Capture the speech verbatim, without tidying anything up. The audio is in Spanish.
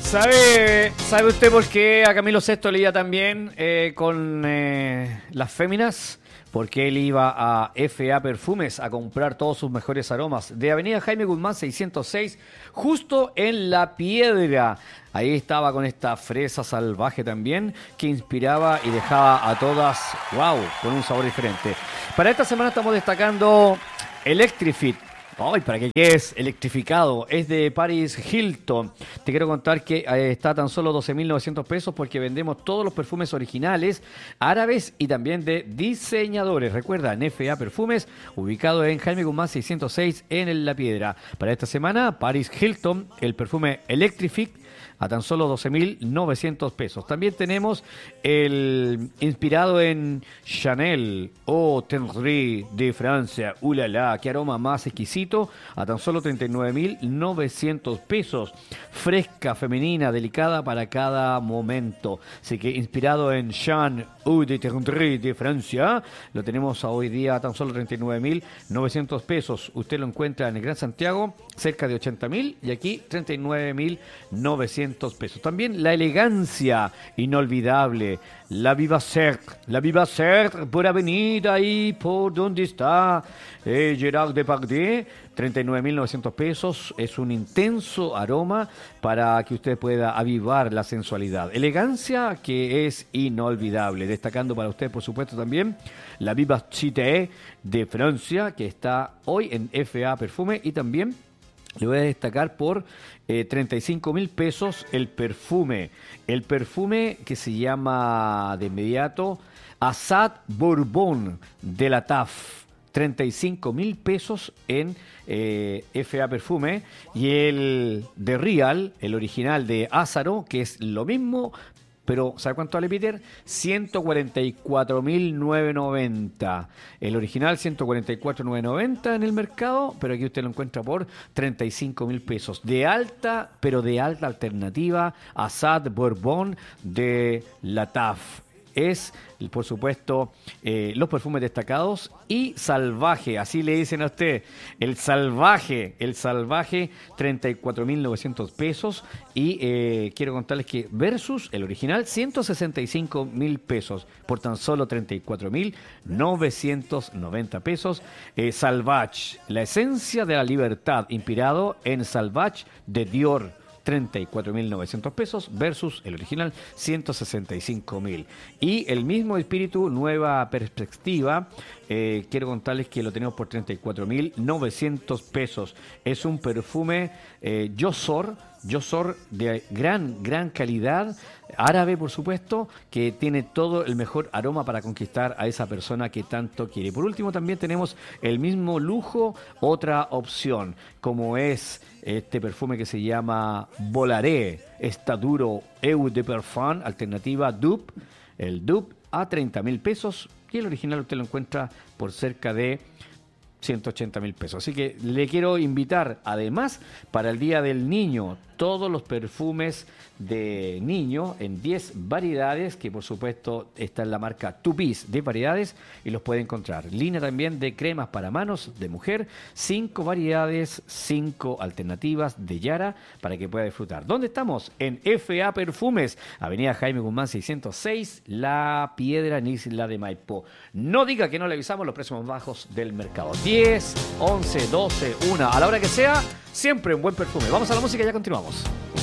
¿Sabe, ¿Sabe usted por qué a Camilo Sesto le iba también eh, con eh, las féminas? Porque él iba a F A Perfumes a comprar todos sus mejores aromas de Avenida Jaime Guzmán seiscientos seis, justo en La Piedra. Ahí estaba con esta fresa salvaje también, que inspiraba y dejaba a todas, wow, con un sabor diferente. Para esta semana estamos destacando Electrifit. Ay, ¿para qué es electrificado? Es de Paris Hilton. Te quiero contar que eh, está a tan solo doce mil novecientos pesos porque vendemos todos los perfumes originales, árabes y también de diseñadores. Recuerda, en F A Perfumes, ubicado en Jaime Guzmán seiscientos seis en La Piedra. Para esta semana, Paris Hilton, el perfume Electrific, a tan solo doce mil novecientos pesos. También tenemos el inspirado en Chanel Eau Tendrie de Francia. ¡Ulala! ¡Qué aroma más exquisito! A tan solo treinta y nueve mil novecientos pesos. Fresca, femenina, delicada para cada momento. Así que inspirado en Chanel Eau de Tendrie de Francia, lo tenemos a hoy día a tan solo treinta y nueve mil novecientos pesos. Usted lo encuentra en el Gran Santiago, cerca de ochenta mil, y aquí treinta y nueve mil novecientos pesos. También la elegancia inolvidable, la Viva Cercle, la Viva Cercle por avenida ahí por donde está eh, Gerard Depardieu, treinta y nueve mil novecientos pesos. Es un intenso aroma para que usted pueda avivar la sensualidad. Elegancia que es inolvidable. Destacando para usted, por supuesto, también la Viva Cité de Francia, que está hoy en F A Perfume, y también le voy a destacar por eh, treinta y cinco mil pesos el perfume. El perfume que se llama de inmediato Assad Bourbon de la T A F. treinta y cinco mil pesos en eh, F A Perfume. Y el de Real, el original de Ázaro, que es lo mismo, pero ¿sabe cuánto vale, Peter? ciento cuarenta y cuatro mil novecientos noventa. El original ciento cuarenta y cuatro mil novecientos noventa en el mercado, pero aquí usted lo encuentra por treinta y cinco mil pesos. De alta, pero de alta alternativa, Assad Bourbon de la T A F. Es, por supuesto, eh, los perfumes destacados y salvaje, así le dicen a usted, el salvaje, el salvaje, treinta y cuatro mil novecientos pesos. Y eh, quiero contarles que versus el original, ciento sesenta y cinco mil pesos por tan solo treinta y cuatro mil novecientos noventa pesos. Eh, Salvage, la esencia de la libertad, inspirado en Salvage de Dior, treinta y cuatro mil novecientos pesos versus el original ciento sesenta y cinco mil. Y el mismo espíritu, nueva perspectiva, eh, quiero contarles que lo tenemos por treinta y cuatro mil novecientos pesos. Es un perfume eh, Yosor, Yosor de gran, gran calidad, árabe por supuesto, que tiene todo el mejor aroma para conquistar a esa persona que tanto quiere. Por último también tenemos el mismo lujo, otra opción, como es este perfume que se llama Volaré, está duro Eau de Parfum, alternativa Dupe, el Dupe a treinta mil pesos, y el original usted lo encuentra por cerca de ciento ochenta mil pesos. Así que le quiero invitar, además, para el Día del Niño, todos los perfumes de niño en diez variedades, que por supuesto está en la marca Tupis de variedades, y los puede encontrar. Línea también de cremas para manos de mujer, cinco variedades, cinco alternativas de Yara para que pueda disfrutar. ¿Dónde estamos? En F A Perfumes, Avenida Jaime Guzmán seiscientos seis, La Piedra, en Isla de Maipú. No diga que no le avisamos los precios más bajos del mercado. diez, once, doce, una, a la hora que sea, siempre un buen perfume. Vamos a la música y ya continuamos.